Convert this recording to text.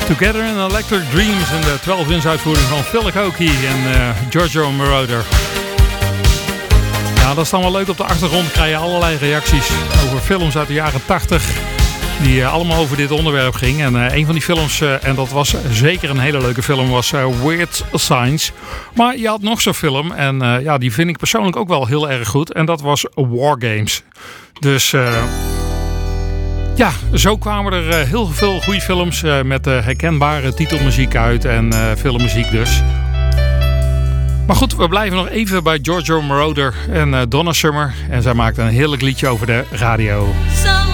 Together in Electric Dreams in de 12-inch uitvoering van Phil Oakey en Giorgio Moroder. Ja, dat is dan wel leuk. Op de achtergrond krijg je allerlei reacties over films uit de jaren 80 die allemaal over dit onderwerp ging. En een van die films, en dat was zeker een hele leuke film, was Weird Science. Maar je had nog zo'n film en ja, die vind ik persoonlijk ook wel heel erg goed. En dat was War Games. Dus ja, zo kwamen er heel veel goede films met herkenbare titelmuziek uit en filmmuziek dus. Maar goed, we blijven nog even bij Giorgio Moroder en Donna Summer. En zij maakte een heerlijk liedje over de radio.